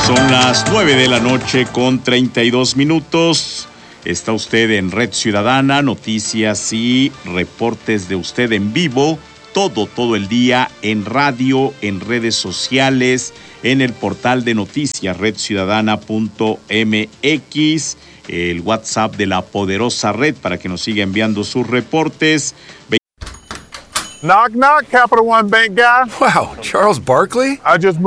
Son las 9 de la noche con 32 minutos. Está usted en Red Ciudadana, noticias y reportes de usted en vivo, todo el día en radio, en redes sociales, en el portal de noticias redciudadana.mx, el WhatsApp de la poderosa red para que nos siga enviando sus reportes. Knock, knock, Capital One Bank guy. Wow, Charles Barkley? I just